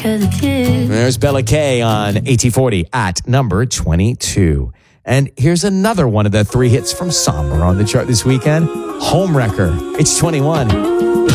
for the kids. There's Bella K on AT40 at number 22. And here's another one of the 3 hits from Somber on the chart this weekend. Homewrecker. It's 21.